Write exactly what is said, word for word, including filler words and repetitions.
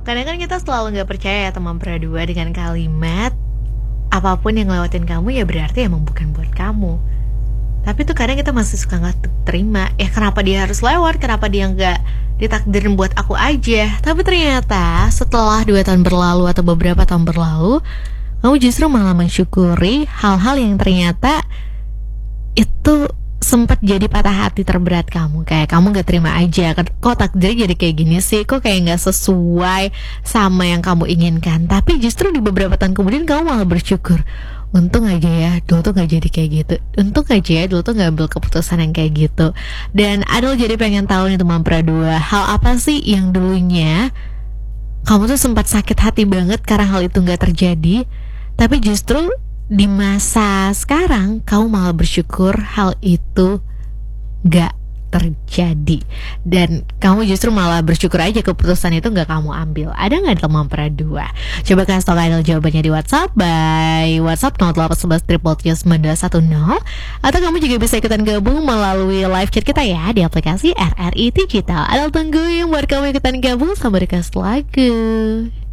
Kadang kan kita selalu gak percaya ya teman berdua dengan kalimat apapun yang lewatin kamu ya berarti emang bukan buat kamu. Tapi tuh kadang kita masih suka gak terima. Ya kenapa dia harus lewat, kenapa dia gak ditakdirin buat aku aja. Tapi ternyata setelah dua tahun berlalu atau beberapa tahun berlalu, kamu justru malah mensyukuri hal-hal yang ternyata itu sempat jadi patah hati terberat kamu. Kayak kamu gak terima aja, kok takdirnya jadi kayak gini sih, kok kayak gak sesuai sama yang kamu inginkan. Tapi justru di beberapa tahun kemudian kamu malah bersyukur, untung aja ya dulu tuh gak jadi kayak gitu, untung aja ya dulu tuh gak ambil keputusan yang kayak gitu. Dan Adul jadi pengen tahu nih teman berdua, hal apa sih yang dulunya kamu tuh sempat sakit hati banget karena hal itu gak terjadi, tapi justru di masa sekarang kamu malah bersyukur hal itu gak terjadi, dan kamu justru malah bersyukur aja keputusan itu gak kamu ambil. Ada gak teman berdua? Coba kasih tau Idol jawabannya di WhatsApp by WhatsApp nol delapan satu satu triple tiga sembilan dua satu nol, atau kamu juga bisa ikutan gabung melalui live chat kita ya di aplikasi R R I Digital. Idol tungguin buat kamu ikutan gabung sama request lagu.